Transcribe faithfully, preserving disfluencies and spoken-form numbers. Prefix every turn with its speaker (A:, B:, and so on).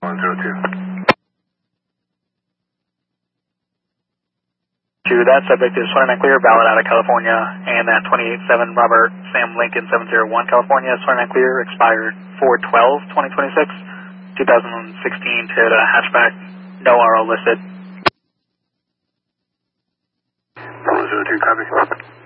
A: one zero two.
B: To that subject is twenty-nine clear, valid out of California, and that twenty-eight seven Robert Sam Lincoln seven zero one California, twenty-nine clear, expired four twelve twenty twenty-six, two thousand sixteen Toyota hatchback, no R O listed.
A: one zero two, copy.